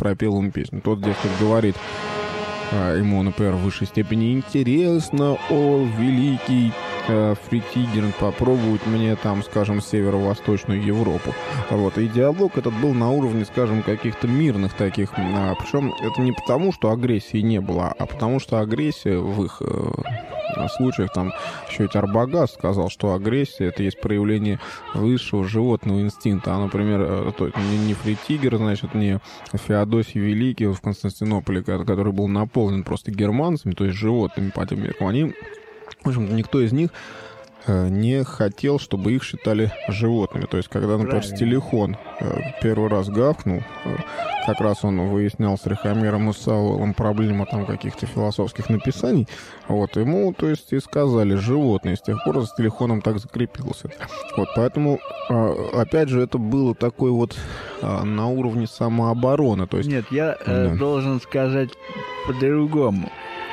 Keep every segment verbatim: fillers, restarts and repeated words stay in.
пропел ему песню. Тот, дескать, говорит ему, например, в высшей степени интересно, о, великий Фритигер, попробовать мне там, скажем, северо-восточную Европу. Вот. И диалог этот был на уровне, скажем, каких-то мирных таких. А, причем это не потому, что агрессии не было, а потому что агрессия в их э, случаях, там еще и Арбагас сказал, что агрессия — это есть проявление высшего животного инстинкта. А, например, э, то, не, не Фритигер, значит, не Феодосий Великий в Константинополе, который был наполнен просто германцами, то есть животными по тем меркам, они... В общем-то, никто из них э, не хотел, чтобы их считали животными. То есть, когда, например, Правильно. Стилихон э, первый раз гавкнул, э, как раз он выяснял с Рихомером и Сауэлом проблему там каких-то философских написаний, вот, ему, то есть, и сказали животные. С тех пор за Стилихоном так закрепился. Вот, поэтому, э, опять же, это было такой вот э, на уровне самообороны. То есть, Нет, я э, да. должен сказать по-другому.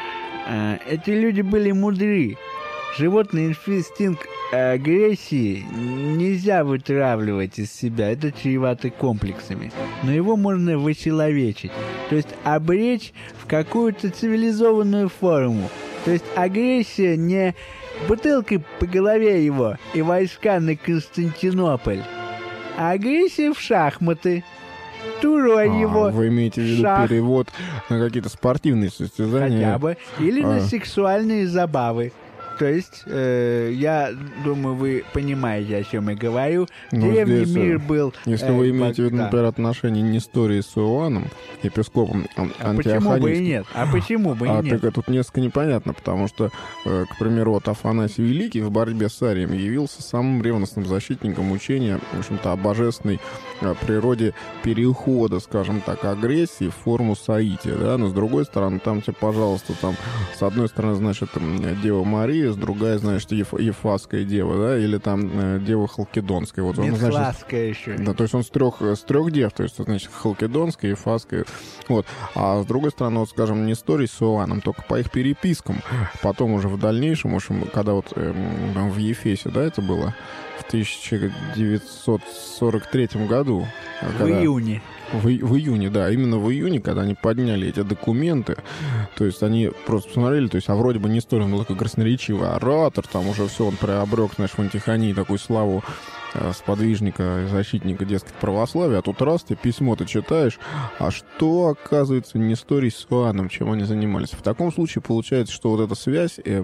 Э, эти люди были мудры. Животный инстинкт агрессии нельзя вытравливать из себя. Это чревато комплексами. Но его можно вычеловечить. То есть обречь в какую-то цивилизованную форму. То есть агрессия не бутылкой по голове его и войска на Константинополь, а агрессия в шахматы. Турой а, его. Вы имеете в виду шах, перевод на какие-то спортивные состязания? хотя бы. Или а. на сексуальные забавы. То есть, э, я думаю, вы понимаете, о чем я говорю. Ну, Древний здесь, мир был... Если э, вы имеете в виду, да. например, отношения Нестории с Иоанном, епископом ан- А почему бы и антиоханийским, нет? А почему бы и а нет? так тут несколько непонятно, потому что, э, к примеру, вот Афанасий Великий в борьбе с Арием явился самым ревностным защитником учения, в общем-то, о божественной э, природе перехода, скажем так, агрессии в форму соития, да, но с другой стороны, там тебе, пожалуйста, там, с одной стороны, значит, Дева Мария, с другой, значит, Еф- Ефасская дева, да, или там э, Дева Халкидонская. Вот он, значит, Мецлаская еще. да, то есть он с трех, с трех дев, то есть, значит, Халкидонская, Ефасская, вот. А с другой стороны, вот, скажем, Несторий с Иоанном, только по их перепискам. Потом уже в дальнейшем, в общем, когда вот э, в Ефесе, да, это было в тысяча девятьсот сорок третьем году. В когда... июне. В, и- в июне, да, именно в июне, когда они подняли эти документы, то есть они просто посмотрели, то есть, а вроде бы Несторий был такой красноречивый оратор, там уже все, он приобрек, знаешь, в антихонии такую славу э, сподвижника, защитника, дескать, православия, а тут раз, ты письмо ты читаешь, а что, оказывается, Несторий с Иоанном, чем они занимались? В таком случае получается, что вот эта связь, э,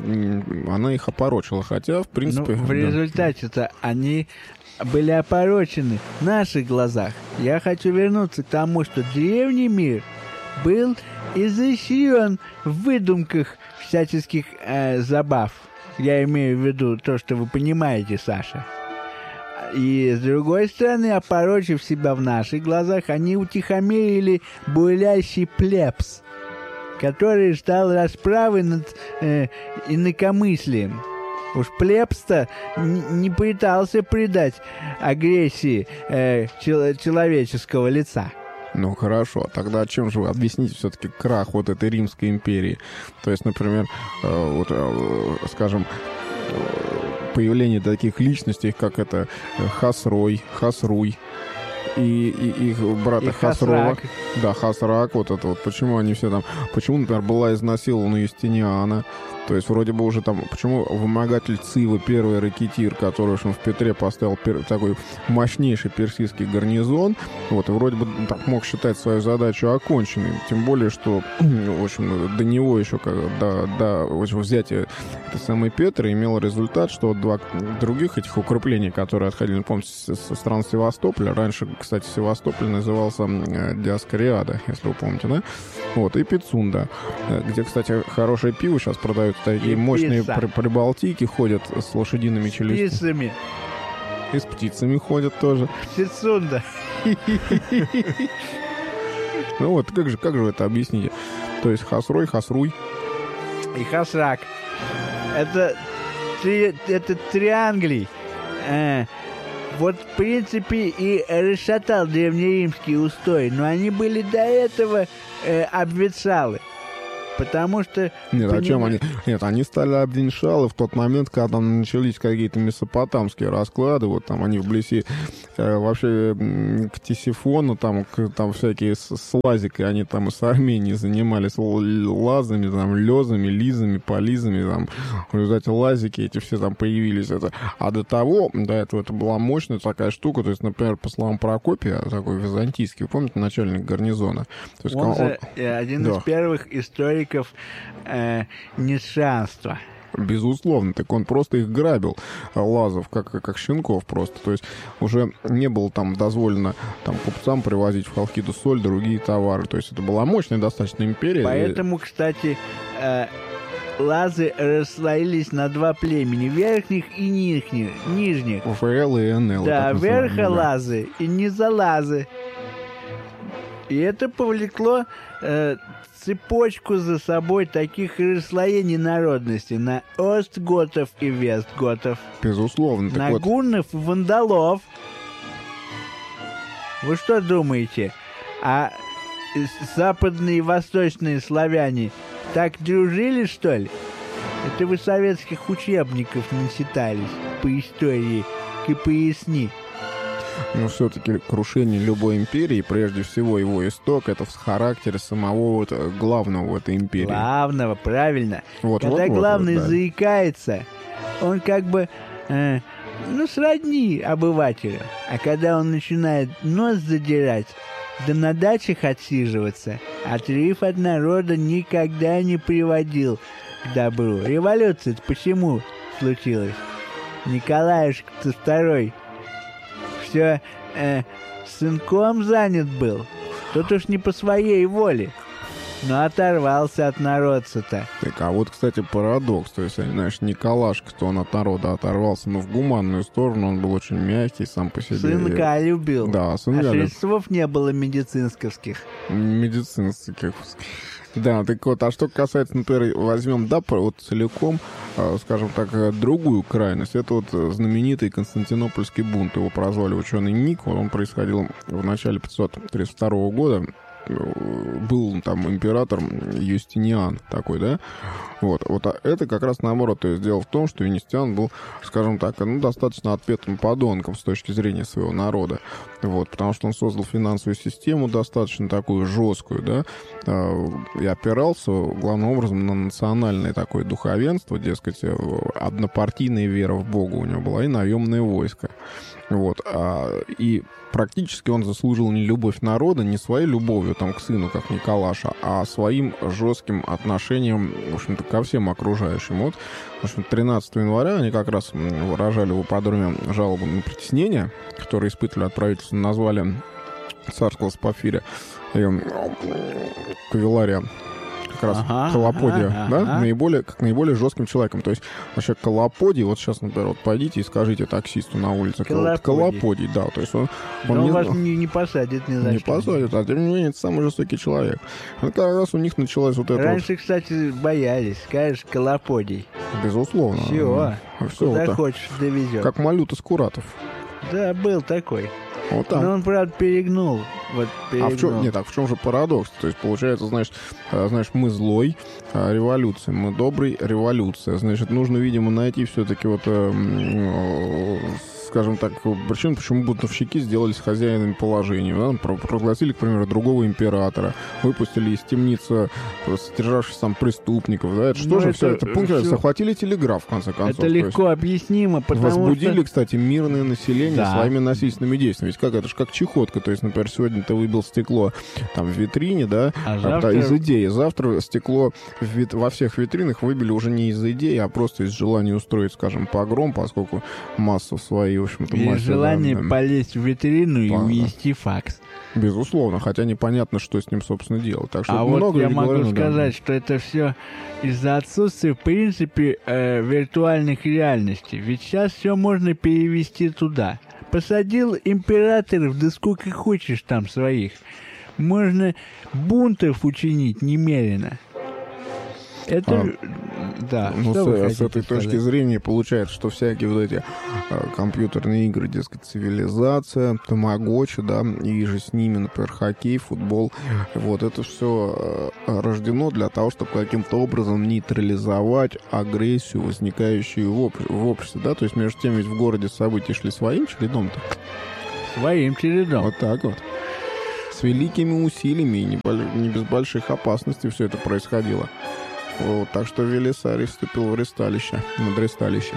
м, она их опорочила, хотя, в принципе... Ну, в да. результате-то они были опорочены в наших глазах. Я хочу вернуться к тому, что древний мир был изощрен в выдумках всяческих э, забав. Я имею в виду то, что вы понимаете, Саша. И, с другой стороны, опорочив себя в наших глазах, они утихомирили бурлящий плебс, который ждал расправы над э, инакомыслием. Уж плебс-то н- не пытался придать агрессии э, чел- человеческого лица. Ну, хорошо. Тогда чем же вы объясните все-таки крах вот этой Римской империи? То есть, например, э, вот, э, скажем, э, появление таких личностей, как это Хасрой, Хасруй, и, и их брата И Хасрова. Хасрак. Да, Хасрак, вот это вот. Почему они все там... Почему, например, была изнасилована Юстиниана? То есть вроде бы уже там... Почему вымогатель Цива, первый ракетир, который, в общем, в Петре поставил пер, такой мощнейший персидский гарнизон, вот, и вроде бы так мог считать свою задачу оконченной. Тем более, что, в общем, до него еще, до, до в общем, взятия этой самой Петры имел результат, что два других этих укреплений, которые отходили, помните, со стран Севастополя, раньше, кстати, Севастополь назывался Диаскориада, если вы помните, да? Вот, и Пицунда, где, кстати, хорошее пиво сейчас продают, такие И мощные пицца. при- прибалтийки ходят с лошадиными челюстями. Птицами. И с птицами ходят тоже. Птицунда. Ну вот, как же, как же вы это объясните? То есть Хасрой, Хасруй. И Хасрак. Это, три, это трианглий. Э, вот, в принципе, и расшатал древнеримский устой, но они были до этого э, обветшалы. Потому что... Нет, поним... о чем они? Нет, они стали обвенчалы в тот момент, когда там начались какие-то месопотамские расклады, вот там они вблизи э, вообще э, к Тисифону, там, к, там всякие с, с лазикой, они там с Арменией занимались лазами, там, лезами, лизами, полизами, там, в результате лазики эти все там появились. Это. А до того, до этого это была мощная такая штука, то есть, например, по словам Прокопия, такой византийский, помните, начальник гарнизона? То есть, он, он же он... один да. из первых историков э, ницшеанства. Безусловно, так он просто их грабил, лазов, как, как щенков просто. То есть уже не было там дозволено там, купцам привозить в Халкиду соль, другие товары. То есть это была мощная достаточно империя. Поэтому, кстати, э, лазы расслоились на два племени, верхних и нижних. нижних. ФЛ и НЛ. Да, верхолазы и низолазы. И это повлекло э, цепочку за собой таких расслоений народности на остготов и вестготов. Безусловно. На вот... гуннов и вандалов. Вы что думаете? А западные и восточные славяне так дружили, что ли? Это вы советских учебников не читались по истории КПСНИ. Но все-таки крушение любой империи, прежде всего его исток, это в характере самого вот главного в этой империи. Главного, правильно. Вот, Когда вот, главный вот, да. заикается, он как бы, э, ну, сродни обывателю. А когда он начинает нос задирать, да на дачах отсиживаться, отрыв от народа никогда не приводил к добру. Революция-то почему случилась? Николаюшка-то второй все э, сынком занят был. Тут уж не по своей воле. Но оторвался от народца-то. Так, а вот, кстати, парадокс. То есть, знаешь, Николашка-то он от народа оторвался, но в гуманную сторону он был очень мягкий сам по себе. Сынка любил. Да, сынка. А средств не было медицинских. Медицинских. Да, так вот, а что касается, например, возьмем, да, вот целиком, скажем так, другую крайность. Это вот знаменитый Константинопольский бунт. Его прозвали ученый Ник. Он происходил в начале пятьсот тридцать второго года. Был там император Юстиниан такой, да? Вот, вот а это как раз наоборот. То есть дело в том, что Юстиниан был, скажем так, ну, достаточно отпетым подонком с точки зрения своего народа. Вот, потому что он создал финансовую систему достаточно такую жесткую, да, и опирался главным образом на национальное такое духовенство, дескать, однопартийная вера в Бога у него была и наемное войско. Вот, а, и практически он заслужил не любовь народа, не своей любовью там, к сыну, как Николаша, а своим жестким отношением, в общем-то, ко всем окружающим. Вот, в общем, тринадцатого января они как раз выражали в ипподроме жалобу на притеснение, которые испытывали от правительства, назвали царского Спафиря и Кавелария как раз ага, Колоподия, ага, да, ага. наиболее, как наиболее жестким человеком. То есть вообще Колоподий, вот сейчас, например, вот пойдите и скажите таксисту на улице, Колоподий, Колоподий да, то есть он... он он не, вас не, не посадит ни за не что. Не посадит, а тем не менее, это самый жестокий человек. Вот как раз у них началась вот эта... Раньше, вот... кстати, боялись, скажешь, Колоподий. Безусловно. Все, все куда вот хочешь, довезет. Как Малюта Скуратов. Да, был такой. Вот так. Но он, правда, перегнул. Вот, перегнул. А в чем, нет, так в чем же парадокс? То есть, получается, знаешь, знаешь, мы злой, революция, мы добрый, революция. Значит, нужно, видимо, найти все-таки вот, скажем так, причем, почему бунтовщики сделались хозяинами положения. Да? Прогласили, к примеру, другого императора, выпустили из темницы содержавших там преступников. Да? Это что ну, же это, все это пункт? Все... Захватили телеграф, в конце концов. Это легко есть, объяснимо, потому возбудили, что... кстати, мирное население да. своими насильственными действиями. Ведь как это же как чехотка. То есть, например, сегодня ты выбил стекло там в витрине, да, а завтра... из идеи. Завтра стекло в вит... во всех витринах выбили уже не из идеи, а просто из желания устроить, скажем, погром, поскольку массу свои, в общем-то, из желания да, полезть в витрину и унести факс. Безусловно, хотя непонятно, что с ним, собственно, делать. Так что а много вот я могу говорю, сказать, да. что это все из-за отсутствия, в принципе, э, виртуальных реальностей. Ведь сейчас все можно перевести туда. Посадил императоров, да сколько хочешь там своих. Можно бунтов учинить немерено. Это, А, да, Ну, что с, вы с хотите этой точки сказать? зрения получается, что всякие вот эти а, компьютерные игры, дескать, цивилизация, тамагочи, да, и же с ними, например, хоккей, футбол, вот это все рождено для того, чтобы каким-то образом нейтрализовать агрессию, возникающую в, об- в обществе, да, то есть между тем ведь в городе события шли своим чередом-то. Своим чередом. Вот так вот. С великими усилиями и не, бол- не без больших опасностей все это происходило. Вот, так что Велисарий вступил в ресталище, над ресталище.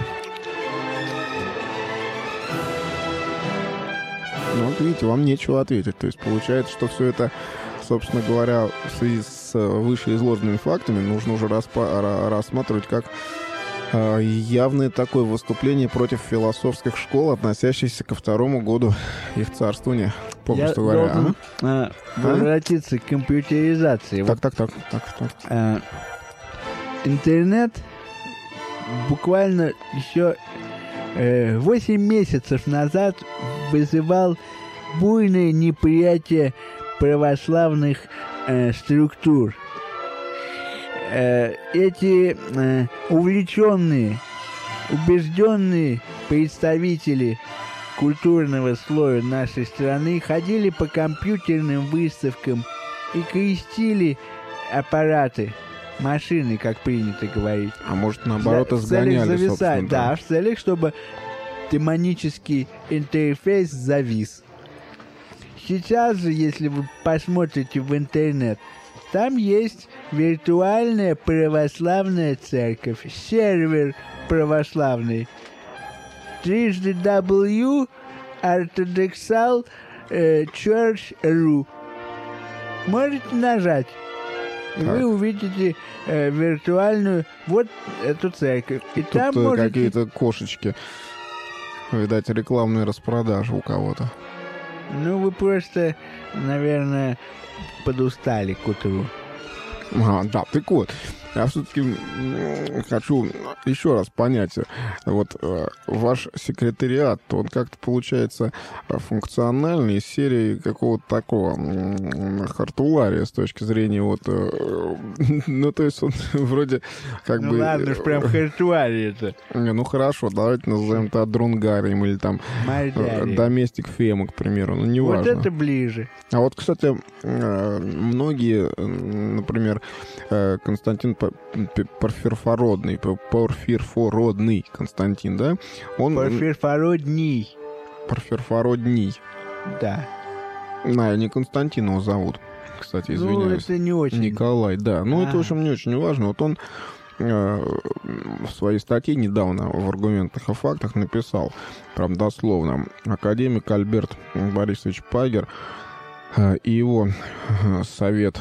Ну, вот видите, вам нечего ответить. То есть получается, что все это, собственно говоря, в связи с вышеизложенными фактами нужно уже распа- ра- рассматривать как э, явное такое выступление против философских школ, относящихся ко второму году их царствования. Я Попросту говоря. должен а, возвратиться к компьютеризации. А? Вот, Так, так, так, так, так. а, интернет буквально еще э, восемь месяцев назад вызывал буйное неприятие православных э, структур. Э, эти э, увлеченные, убежденные представители культурного слоя нашей страны ходили по компьютерным выставкам и крестили аппараты, машины, как принято говорить. А может, наоборот, Для- в целях изгоняли, зависать, собственно, да, в целях, чтобы демонический интерфейс завис. Сейчас же, если вы посмотрите в интернет, там есть виртуальная православная церковь, сервер православный. Трижды W Orthodoxal э, Church точка ру. Можете нажать. И Так. вы увидите э, виртуальную вот эту церковь. И Тут там э, можете... какие-то кошечки. Видать, рекламные распродажи у кого-то. Ну, вы просто, наверное, подустали к утру. А, да, так вот, я все-таки хочу еще раз понять, вот э, ваш секретариат, он как-то получается функциональный из серии какого-то такого м, хартулария с точки зрения вот, э, ну, то есть он вроде как Ну бы... ладно ж, прям хартуария это. Не, ну хорошо, давайте назовем это Адрунгарием или там э, Мордярия. Доместик Фема, к примеру, ну Вот неважно. это ближе. А вот, кстати, э, многие, э, например, э, Константин П- П- Порфирфородный, П- Порфирфородный Константин, да? Он... Порфирфородний. Порфирфородний. Да. На, не Константин его зовут, кстати, Ну, извиняюсь. это не очень. Николай, да. Ну, это, в А. общем, не очень важно. Вот он э, в своей статье недавно в «Аргументах и фактах» написал, прям дословно, академик Альберт Борисович Пагер э, и его э, совет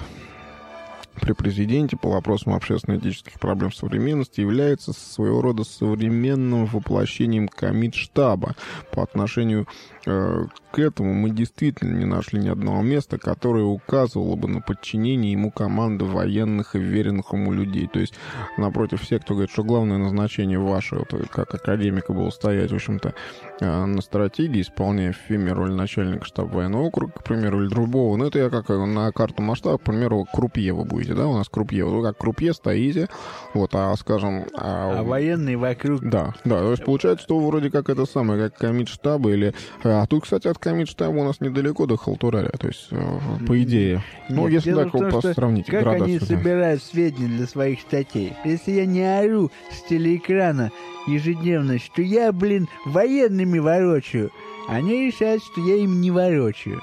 при президенте по вопросам общественно-этических проблем современности является своего рода современным воплощением комитштаба. По отношению э, к этому мы действительно не нашли ни одного места, которое указывало бы на подчинение ему команды военных и веренных ему людей. То есть, напротив, все, кто говорит, что главное назначение ваше, вот, как академика, было стоять, в общем-то, э, на стратегии, исполняя в ФИМе роль начальника штаба военного округа, к примеру, или другого. Ну, это я как на карту масштаба, к примеру, крупье вы будете, да, у нас крупье. Вы как крупье стоите, вот, а, скажем... А военные вокруг... Да, да, то есть получается, что вроде как это самое, как комитштаба или... А тут, кстати, от комитштаба у нас недалеко до халтурария, то есть, э, по идее. Ну, Нет, если дело так в том, вот что сравнить как градацию, они да. собирают сведения для своих статей? Если я не ору с телеэкрана ежедневно, что я, блин, военными ворочаю, они решают, что я им не ворочаю.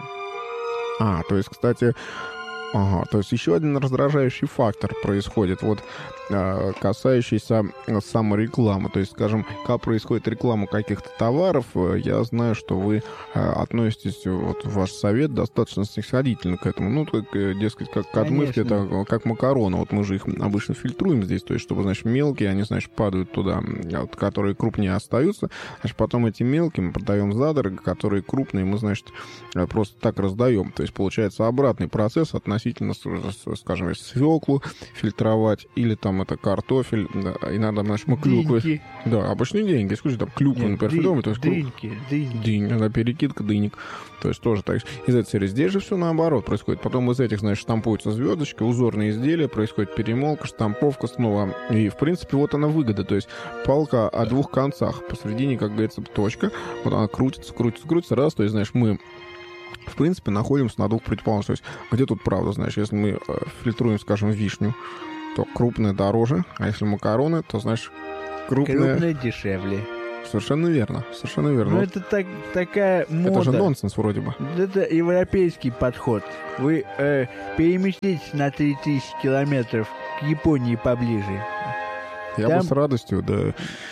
А, то есть, кстати, ага, то есть еще один раздражающий фактор происходит, вот, э, касающийся саморекламы. То есть, скажем, когда происходит реклама каких-то товаров, э, я знаю, что вы э, относитесь, вот, ваш совет достаточно снисходительно к этому. Ну, как, э, дескать, как к отмывке, это как макароны. Вот мы же их обычно фильтруем здесь, то есть, чтобы, значит, мелкие, они, значит, падают туда, вот, которые крупнее остаются, значит, потом эти мелкие мы продаем задорого, которые крупные мы, значит, просто так раздаем. То есть, получается обратный процесс относительно относительно, скажем, свеклу фильтровать, или там это картофель, да, иногда, знаешь, мы клюквы... Дыньки. Да, обычные деньги. Скажи, там клюквы, Нет, например, ды- фильтровать, то есть... дыньки, дыньки. Дынь, да, перекидка дынек. То есть тоже так. Из этой серии. Здесь же все наоборот происходит. Потом из этих, знаешь, штампуются звездочки, узорные изделия, происходит перемолка, штамповка снова. И, в принципе, вот она выгода. То есть палка о двух концах. Посередине, как говорится, точка. Вот она крутится, крутится, крутится. Раз, то есть, знаешь, мы... В принципе, находимся на двух противоположностях. То есть, где тут правда, знаешь, если мы э, фильтруем, скажем, вишню, то крупная дороже, а если макароны, то, знаешь, крупная... Крупная дешевле. Совершенно верно, совершенно верно. Ну, Вот это так, такая мода. это же нонсенс вроде бы. Это европейский подход. Вы э, переместитесь на три тысячи километров к Японии поближе. Я Там- бы с радостью, да.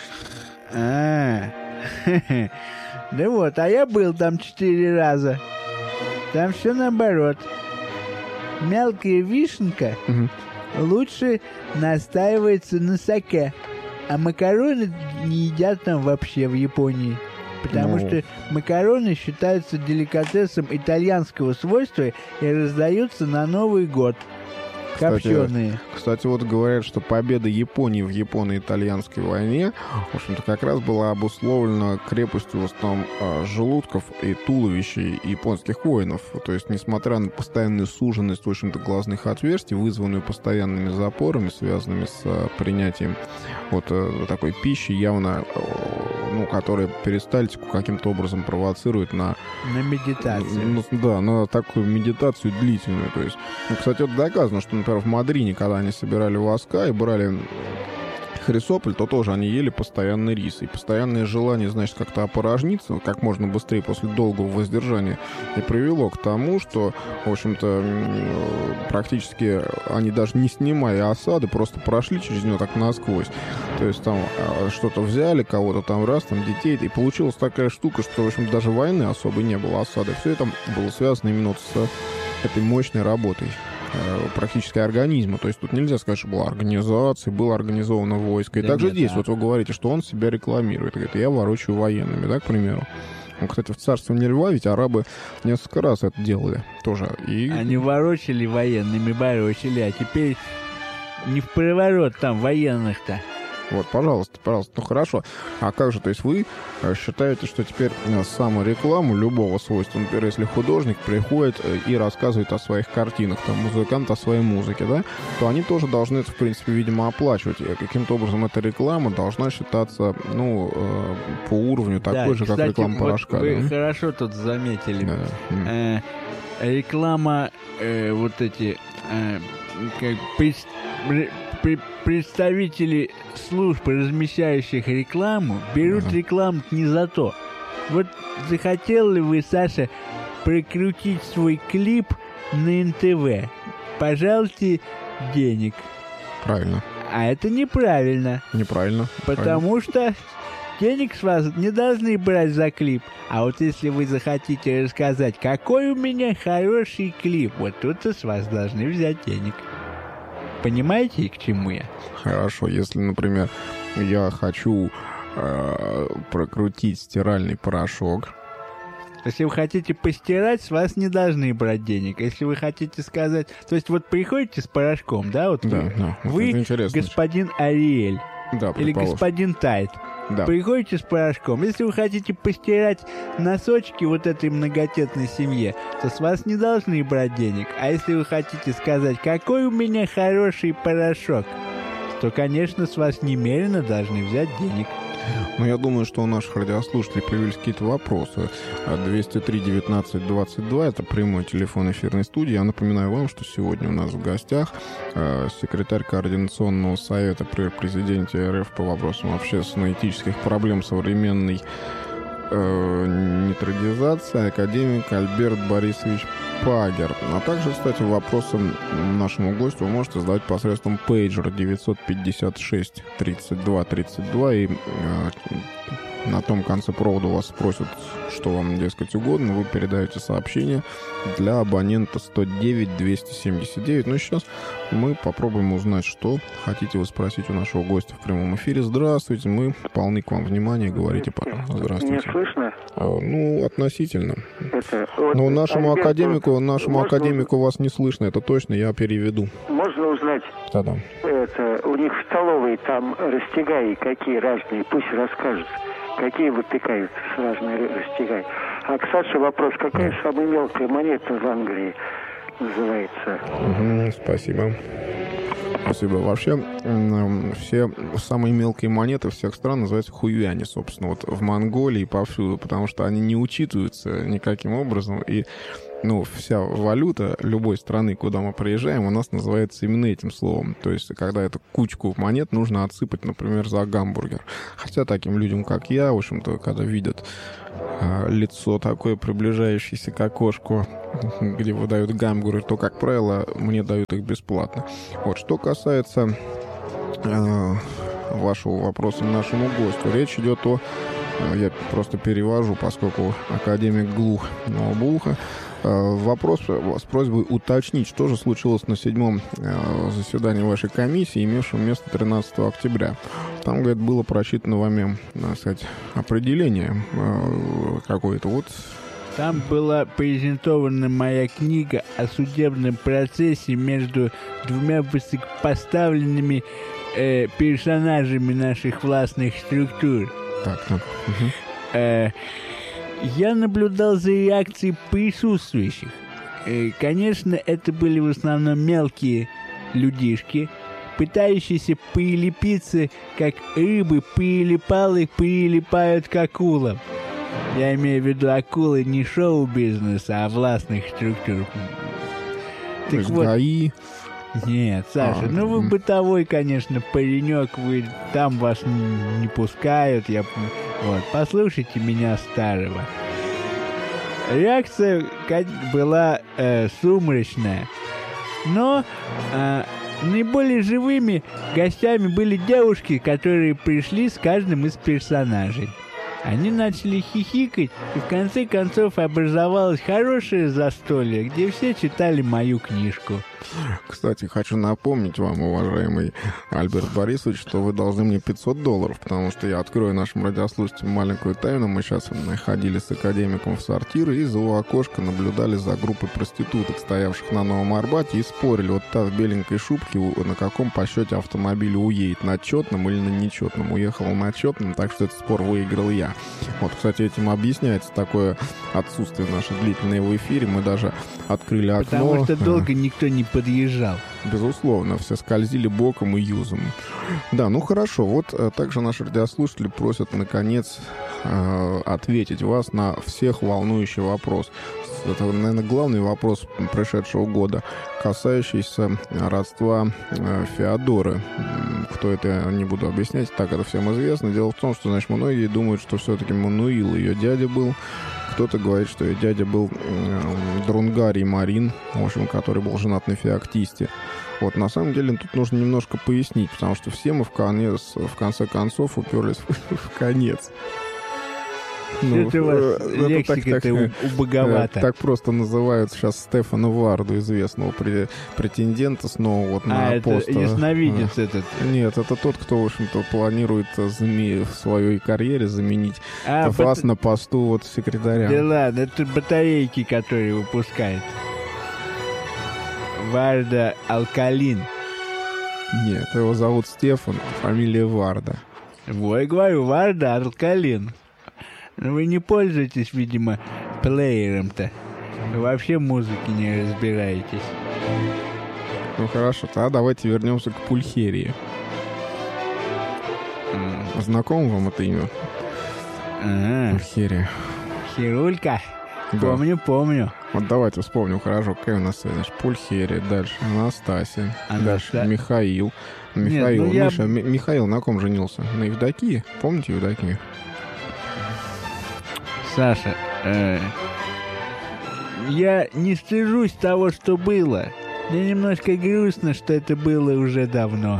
А, да вот, а я был там четыре раза. Там все наоборот. Мелкая вишенка Мгм. лучше настаивается на соке. А макароны не едят там вообще в Японии. Потому Ну. что макароны считаются деликатесом итальянского свойства и раздаются на Новый год. Кстати, Копченые. Кстати, вот говорят, что победа Японии в Японо-итальянской войне, в общем-то, как раз была обусловлена крепостью в основном а, желудков и туловищей японских воинов. То есть, несмотря на постоянную суженность, в общем-то, глазных отверстий, вызванную постоянными запорами, связанными с а, принятием вот а, такой пищи, явно, а, ну, которая перистальтику каким-то образом провоцирует на... На медитацию. Ну, да, на такую медитацию длительную. То есть, ну, кстати, вот доказано, что, например, в Мадрине, когда они собирали воска и брали Хрисополь, то тоже они ели постоянный рис. И постоянное желание, значит, как-то опорожниться как можно быстрее после долгого воздержания и привело к тому, что, в общем-то, м, практически они даже не снимая осады, просто прошли через нее так насквозь. То есть там а, что-то взяли, кого-то там раз, там детей, и получилась такая штука, что, в общем, даже войны особой не было, осады. Все это было связано именно вот с этой мощной работой практически организма. То есть тут нельзя сказать, что была организация, было организовано войско. И Да также нет, здесь, а- вот вы говорите, что он себя рекламирует. Говорит, я ворочаю военными, да, к примеру. Ну, кстати, в царствовании Льва ведь арабы несколько раз это делали тоже. И... Они ворочали военными, ворочали, а теперь не в приворот там военных-то. Вот, пожалуйста, пожалуйста. Ну, хорошо. А как же, то есть вы э, считаете, что теперь э, саморекламу любого свойства, например, если художник приходит э, и рассказывает о своих картинах, там, музыкант о своей музыке, да, то они тоже должны это, в принципе, видимо, оплачивать. И каким-то образом эта реклама должна считаться, ну, э, по уровню такой Да, же, как кстати, реклама вот порошка. вы да? хорошо тут заметили. Да. М. Э, реклама, э, вот эти э, как пред- пре- пре- представители служб, размещающих рекламу, берут Ага. рекламу не за то. Вот захотел ли вы, Саша, прокрутить свой клип на эн тэ вэ? Пожалуйте денег. Правильно. А это неправильно. Неправильно. Потому что денег с вас не должны брать за клип. А вот если вы захотите рассказать, какой у меня хороший клип, вот тут-то с вас должны взять денег. Понимаете, к чему я? Хорошо, если, например, я хочу э, прокрутить стиральный порошок. Если вы хотите постирать, с вас не должны брать денег. Если вы хотите сказать... То есть вот приходите с порошком, да? Вот Да, вы, да. Вот вы это интересно. господин Ариэль Да, или предположим. господин Тайт. Да. Приходите с порошком. Если вы хотите постирать носочки вот этой многотетной семье, то с вас не должны брать денег. А если вы хотите сказать, какой у меня хороший порошок, то, конечно, с вас немедленно должны взять денег. Ну, я думаю, что у наших радиослушателей появились какие-то вопросы. двести три девятнадцать двадцать два — это прямой телефон эфирной студии. Я напоминаю вам, что сегодня у нас в гостях э, секретарь Координационного совета при президенте эр эф по вопросам общественно-этических проблем современной э, нейтрализации, академик Альберт Борисович Пагер. А также, кстати, вопросы нашему гостю вы можете задавать посредством пейджера девятьсот пятьдесят шесть тридцать два тридцать два, и э, на том конце провода вас спросят, что вам, дескать, угодно, вы передаете сообщение для абонента сто девять двести семьдесят девять. Ну и сейчас мы попробуем узнать, что хотите вы спросить у нашего гостя в прямом эфире. Здравствуйте, мы полны к вам внимания, говорите, пожалуйста. Здравствуйте. Не слышно? А, ну, относительно. Это это... Вот, Ну, нашему Альберту, академику, нашему можно, академику вас не слышно, это точно, я переведу. Можно узнать, Да-да. это, у них в столовой там растягаи какие разные, пусть расскажут, какие выпекают разные растягаи. А к Саше вопрос, какая Да. самая мелкая монета в Англии называется? Угу, спасибо. Спасибо. Вообще, м, все самые мелкие монеты всех стран называются хуюани, собственно, вот в Монголии повсюду, потому что они не учитываются никаким образом, и ну, вся валюта любой страны, куда мы приезжаем, у нас называется именно этим словом. То есть, когда эту кучку монет нужно отсыпать, например, за гамбургер. Хотя таким людям, как я, в общем-то, когда видят э, лицо такое, приближающееся к окошку, где выдают гамбургер, то, как правило, мне дают их бесплатно. Вот, что касается э, вашего вопроса нашему гостю, речь идет о... Я просто перевожу, поскольку академик глух на оба уха. Вопрос с просьбой уточнить, что же случилось на седьмом заседании вашей комиссии, имевшем место тринадцатого октября. Там, говорит, было прочитано вами, так сказать, определение какое-то. Вот. Там была презентована моя книга о судебном процессе между двумя высокопоставленными э, персонажами наших властных структур. Так, так. Угу. Э, я наблюдал за реакцией присутствующих. Э, конечно, это были в основном мелкие людишки, пытающиеся прилепиться, как рыбы прилипалы прилипают к акулам. Я имею в виду акулы не шоу-бизнеса, а властных структур. То есть вот, ГАИ... Нет, Саша, а, ну вы бытовой, конечно, паренек, вы там вас не, не пускают, я... Вот, послушайте меня, старого. Реакция была э, сумрачная, но э, наиболее живыми гостями были девушки, которые пришли с каждым из персонажей. Они начали хихикать, и в конце концов образовалось хорошее застолье, где все читали мою книжку. Кстати, хочу напомнить вам, уважаемый Альберт Борисович, что вы должны мне пятьсот долларов, потому что я открою нашим радиослушателям маленькую тайну. Мы сейчас ходили с академиком в сортир и из его окошка наблюдали за группой проституток, стоявших на Новом Арбате, и спорили, вот та в беленькой шубке на каком по счете автомобиле уедет, на четном или на нечетном. Уехал на четном, так что этот спор выиграл я. Вот, кстати, этим объясняется такое отсутствие наше длительное в эфире. Мы даже открыли окно. Потому что долго никто не подъезжал. Безусловно, все скользили боком и юзом. Да, ну хорошо. Вот также наши радиослушатели просят, наконец, э, ответить вас на всех волнующий вопрос. Это, наверное, главный вопрос прошедшего года, касающийся родства э, Феодоры. Кто это, я не буду объяснять, так это всем известно. Дело в том, что, значит, многие думают, что все-таки Мануил ее дядя был. Кто-то говорит, что ее дядя был э, Друнгарий Марин, в общем, который был женат на Феоктисте. Вот, на самом деле, тут нужно немножко пояснить, потому что все мы в, конец, в конце концов уперлись в, в конец. Ну, это у вас лексика-то убоговато. Так просто называют сейчас Стефана Варду, известного претендента снова вот на а, пост. это ясновидец этот? Нет, это тот, кто, в общем-то, планирует в своей карьере заменить а, вас бат... на посту вот секретаря. Да ладно, это батарейки, которые выпускает. Варда Алкалин. Нет, его зовут Стефан, фамилия Варда. Вот, я говорю, Варда Алкалин. Но вы не пользуетесь, видимо, плеером-то. Вы вообще музыки не разбираетесь. Ну хорошо, тогда давайте вернемся к Пульхерии. Mm. Знакомо вам это имя? А-а. Пульхерия. Хирулька? Да. Помню, помню. Вот давайте вспомним хорошо, какая у нас связь. Пульхерия, дальше Анастасия, Анаста... дальше Михаил. Михаил, Нет, ну Миша, я... М- Михаил на ком женился? На Евдокии? Помните Евдокию? Саша, э, я не стыжусь того, что было. Мне немножко грустно, что это было уже давно.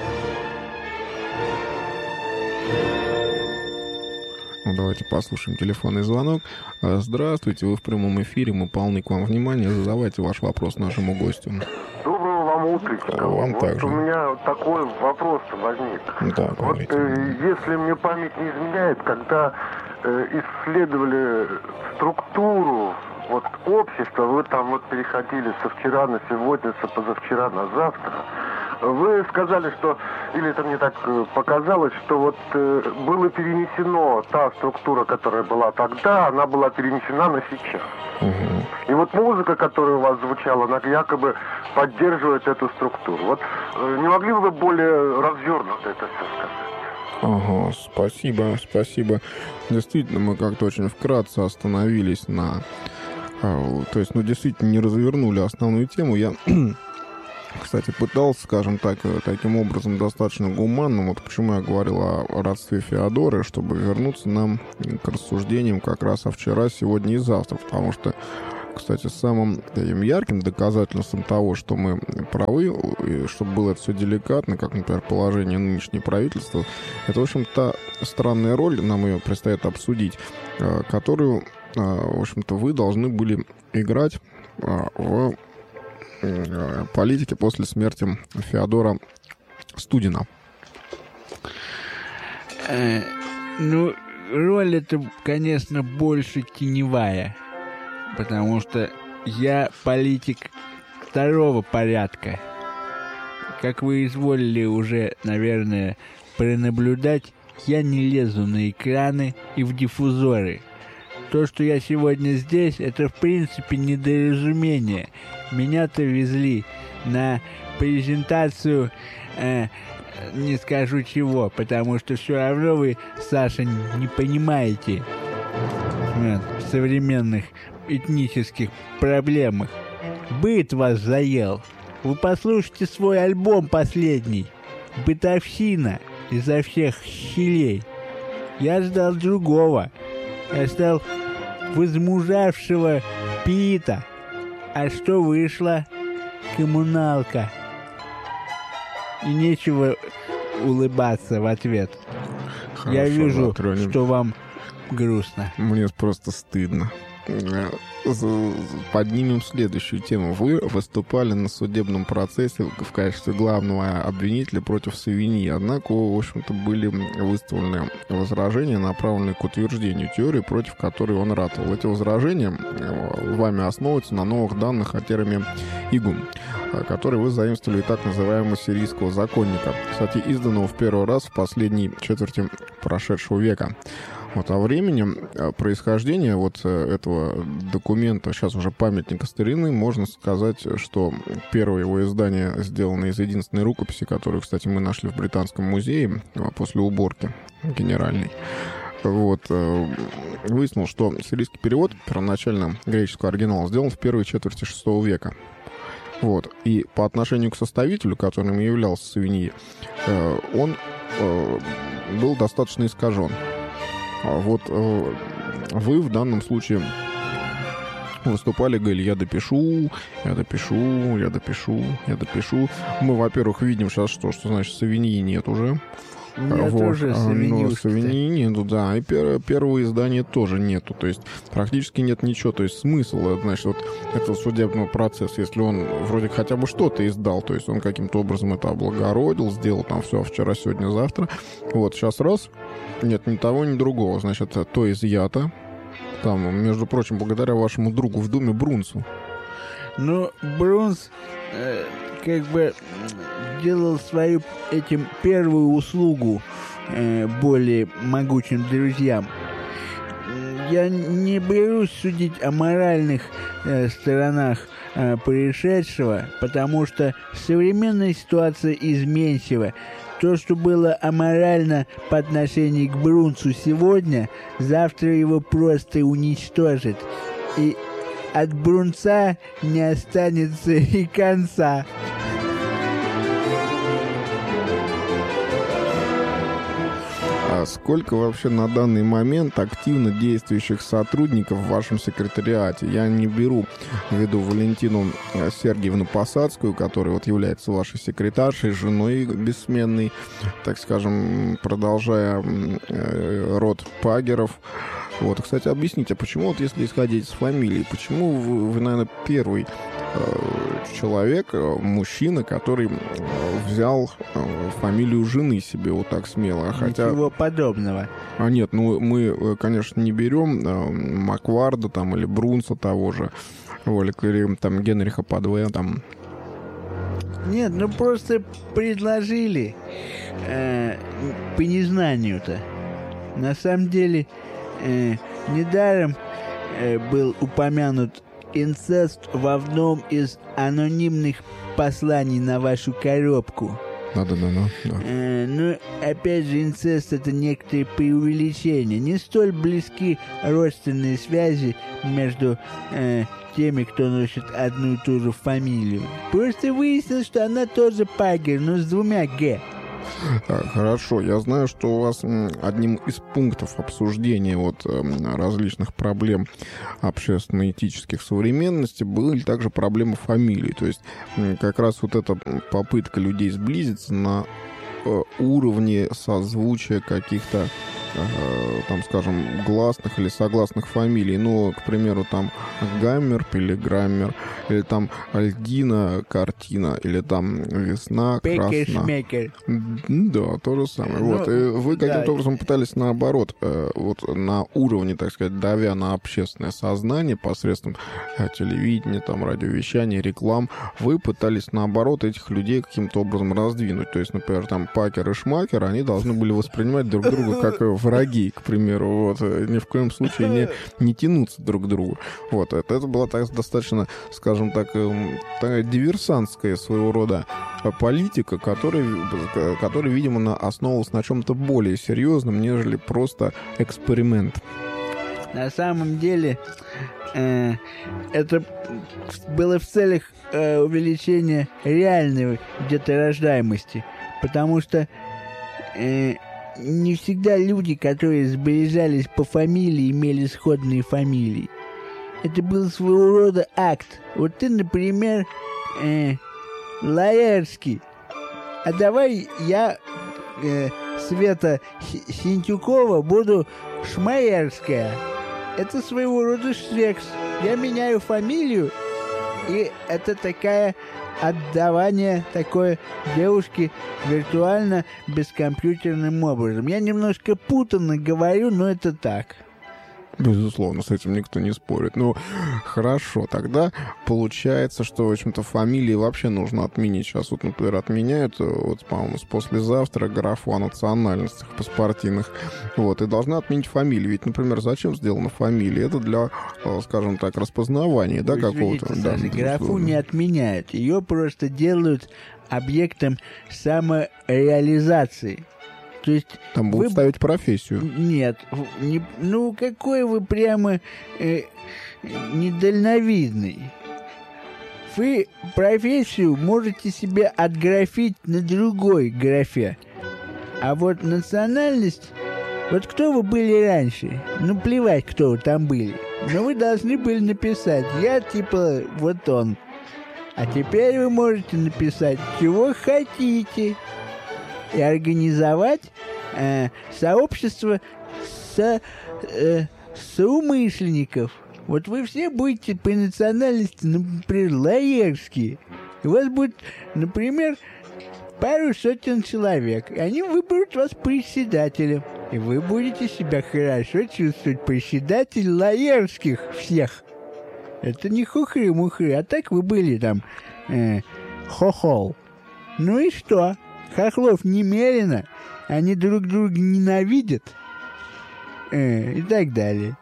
Ну, давайте послушаем телефонный звонок. Здравствуйте, вы в прямом эфире, мы полны к вам внимания. Задавайте ваш вопрос нашему гостю. Доброго вам утречка. Вам вот также. У меня такой вопрос возник. Да, вот э, если мне память не изменяет, когда э, исследовали структуру вот общество, вы там вот переходили со вчера на сегодня, со позавчера на завтра. Вы сказали, что, или это мне так э, показалось, что вот э, было перенесено та структура, которая была тогда, она была перенесена на сейчас. Угу. И вот музыка, которая у вас звучала, она якобы поддерживает эту структуру. Вот э, не могли бы вы более развернуто это все сказать? Ага, спасибо, спасибо. Действительно, мы как-то очень вкратце остановились на... То есть, ну, действительно, не развернули основную тему. Я, кстати, пытался, скажем так, таким образом достаточно гуманным. Вот почему я говорил о родстве Феодоры, чтобы вернуться нам к рассуждениям как раз о вчера, сегодня и завтра. Потому что, кстати, самым таким ярким доказательством того, что мы правы, и чтобы было это все деликатно, как, например, положение нынешнего правительства, это, в общем, та странная роль, нам ее предстоит обсудить, которую, в общем-то, вы должны были играть в политике после смерти Феодора Студина. Э, ну, роль эта, конечно, больше теневая. Потому что я политик второго порядка. Как вы изволили уже, наверное, пронаблюдать, я не лезу на экраны и в диффузоры. То, что я сегодня здесь, это в принципе недоразумение. Меня-то везли на презентацию, э, не скажу чего, потому что все равно вы, Саша, не понимаете э, в современных этнических проблемах. Быт вас заел. Вы послушайте свой альбом последний. Бытовщина изо всех щелей. Я ждал другого. Я ждал возмужавшего Пита. А что вышло? Коммуналка. И нечего улыбаться в ответ. Хорошо, я вижу, затронем. Что вам грустно. Мне просто стыдно. Поднимем следующую тему. Вы выступали на судебном процессе в качестве главного обвинителя против Савиньи. Однако, в общем-то, были выставлены возражения, направленные к утверждению теории, против которой он ратовал. Эти возражения вами основываются на новых данных о термине «игум», которые вы заимствовали из так называемого сирийского законника, кстати, изданного в первый раз в последней четверти прошедшего века. Вот, о времени происхождения вот этого документа, сейчас уже памятника старины, можно сказать, что первое его издание сделано из единственной рукописи, которую, кстати, мы нашли в Британском музее после уборки генеральной. Вот, выяснил, что сирийский перевод первоначально греческого оригинала сделан в первой четверти шестого века. Вот, и по отношению к составителю, которым являлся Савиньи, он был достаточно искажен. Вот э, вы в данном случае выступали, говорили, я допишу, я допишу, я допишу, я допишу. Мы, во-первых, видим сейчас, что, что значит Савиньи нет уже. Нет вот. уже ну, Савиньи нету, да. И пер, первого издания тоже нету. То есть практически нет ничего. То есть смысл, значит, вот этого судебного процесса, если он вроде хотя бы что-то издал, то есть он каким-то образом это облагородил, сделал там все вчера, сегодня, завтра. Вот сейчас раз, нет ни того, ни другого. Значит, то изъято. Там, между прочим, благодаря вашему другу в Думе Брунсу. Ну, Брунс э, как бы делал свою этим первую услугу э, более могучим друзьям. Я не берусь судить о моральных э, сторонах э, происшедшего, потому что современная ситуация изменчива. То, что было аморально по отношению к Брунсу сегодня, завтра его просто уничтожит. И от Брунса не останется и конца. А сколько вообще на данный момент активно действующих сотрудников в вашем секретариате? Я не беру в виду Валентину Сергеевну Посадскую, которая вот является вашей секретаршей, женой бессменной, так скажем, продолжая э, род Пагеров. Вот, кстати, объясните, почему, вот если исходить из фамилии, почему вы, вы наверное, первый человек, мужчина, который взял фамилию жены себе вот так смело. Хотя... Ничего подобного. А нет, ну мы, конечно, не берем Макварда там или Брунса того же, или там Генриха Падве там. Нет, ну просто предложили э, по незнанию-то. На самом деле, э, недаром э, был упомянут инцест в одном из анонимных посланий на вашу коробку. Да-да-да. Да. Э, ну, опять же, инцест — это некоторые преувеличения. Не столь близки родственные связи между э, теми, кто носит одну и ту же фамилию. Просто выяснилось, что она тоже Пагер, но с двумя «г». Хорошо, я знаю, что у вас одним из пунктов обсуждения вот различных проблем общественно-этических современности были также проблемы фамилий. То есть как раз вот эта попытка людей сблизиться на уровне созвучия каких-то, там, скажем, гласных или согласных фамилий. Ну, к примеру, там Гаммер, Пилиграммер, или там Альдина, Картина, или там Весна, Красна. Пекер-шмекер. Да, то же самое. Ну, вот. И вы каким-то да. образом пытались наоборот, вот на уровне, так сказать, давя на общественное сознание посредством телевидения, там, радиовещания, реклам, вы пытались наоборот этих людей каким-то образом раздвинуть. То есть, например, там Пакер и Шмакер, они должны были воспринимать друг друга как враги, к примеру, вот, ни в коем случае не, не тянуться друг к другу. Вот, это, это была так, достаточно, скажем так, такая диверсантская своего рода политика, которая, которая, видимо, основывалась на чем-то более серьезном, нежели просто эксперимент. На самом деле, э, это было в целях э, увеличения реальной деторождаемости, потому что э, не всегда люди, которые сближались по фамилии, имели сходные фамилии. Это был своего рода акт. Вот ты, например, э, Лаерский. А давай я, э, Света Синтюкова, буду Шмаерская. Это своего рода секс. Я меняю фамилию, и это такая отдавание такой девушки виртуально бескомпьютерным образом. Я немножко путанно говорю, но это так. Безусловно, с этим никто не спорит. Ну, хорошо, тогда получается, что, в общем-то, фамилии вообще нужно отменить. Сейчас вот, например, отменяют, вот, по-моему, с послезавтра графу о национальностях паспортинных. Вот, и должны отменить фамилии. Ведь, например, зачем сделана фамилия? Это для, скажем так, распознавания, да, какого-то... Да, графу не отменяют. Ее просто делают объектом самореализации. То есть там будут вы... ставить профессию. Нет. Не... Ну, какой вы прямо э, недальновидный. Вы профессию можете себе отграфить на другой графе. А вот национальность... Вот кто вы были раньше? Ну, плевать, кто вы там были. Но вы должны были написать. Я, типа, вот он. А теперь вы можете написать, чего хотите. И организовать э, сообщество со, э, соумышленников. Вот вы все будете по национальности, например, лаерские. И у вас будет, например, пару сотен человек. И они выберут вас председателем. И вы будете себя хорошо чувствовать. Председатель лаерских всех. Это не хухры-мухры, а так вы были там э, хохол. Ну и что? Хохлов немерено, они друг друга ненавидят, э, и так далее.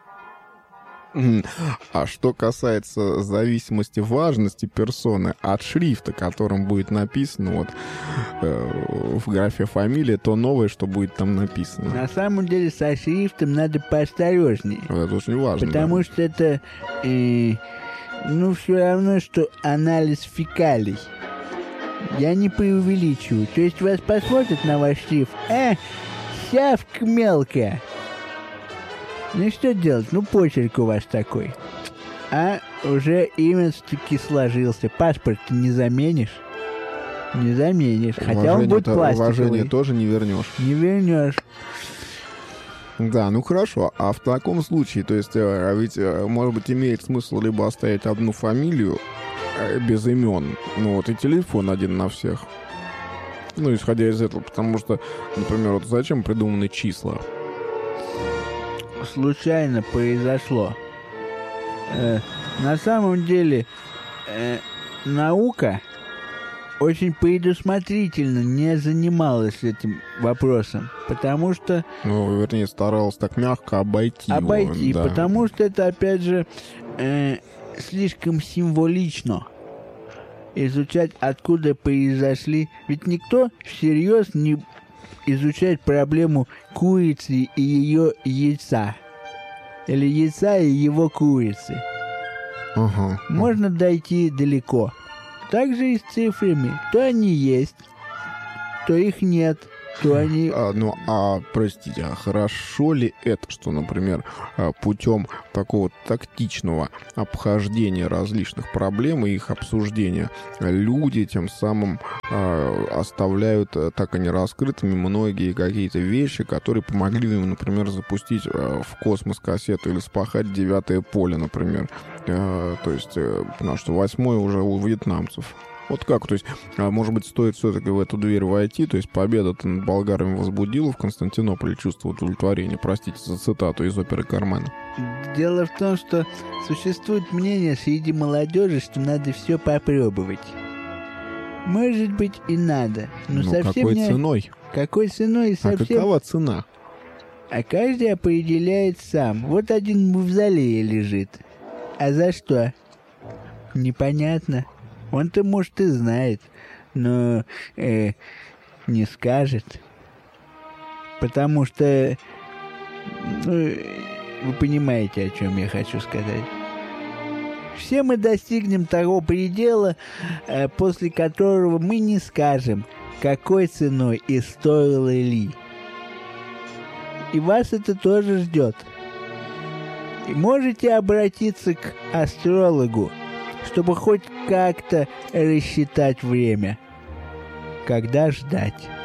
А что касается зависимости важности персоны от шрифта, которым будет написано вот, э, в графе фамилия, то новое, что будет там написано. На самом деле со шрифтом надо поосторожнее. Это очень важно. Потому да. что это, э, ну, все равно, что анализ фекалий. Я не преувеличиваю. То есть вас посмотрят на ваш шрифт. А, сявка мелкая. Ну что делать? Ну почерк у вас такой. А уже имя-таки сложился. Паспорт не заменишь. Не заменишь. Хотя уважение он будет пластиковый. Уважение тоже не вернешь. Не вернешь. Да, ну хорошо. А в таком случае, то есть, а ведь, может быть, имеет смысл либо оставить одну фамилию, э, без имен. Ну вот и телефон один на всех. Ну, исходя из этого, потому что, например, вот зачем придуманы числа? Случайно произошло. Э, на самом деле, э, наука очень предусмотрительно не занималась этим вопросом, потому что... Ну, вернее, старалась так мягко обойти Обойти, его, да. потому что это, опять же, э, слишком символично. Изучать, откуда произошли... Ведь никто всерьез не изучает проблему курицы и ее яйца. Или яйца и его курицы. Ага. Можно дойти далеко. Так же и с цифрами. То они есть, то их нет, то они... А, ну, а, простите, а хорошо ли это, что, например, путем такого тактичного обхождения различных проблем и их обсуждения люди тем самым э, оставляют э, так и не раскрытыми многие какие-то вещи, которые помогли им, например, запустить э, в космос кассету или спахать девятое поле, например. Э, то есть, э, потому что восьмое уже у вьетнамцев. Вот как? То есть, может быть, стоит все-таки в эту дверь войти, то есть победа-то над болгарами возбудила в Константинополе чувство удовлетворения. Простите за цитату из оперы «Кармен». Дело в том, что существует мнение среди молодежи, что надо все попробовать. Может быть, и надо, но ну, совсем какой не... ценой? Какой ценой и совсем... А какова цена? А каждый определяет сам. Вот один в мавзолее лежит. А за что? Непонятно. Он-то, может, и знает, но э, не скажет. Потому что... Ну, вы понимаете, о чем я хочу сказать. Все мы достигнем того предела, э, после которого мы не скажем, какой ценой и стоило ли. И вас это тоже ждет. И можете обратиться к астрологу, чтобы хоть как-то рассчитать время. Когда ждать?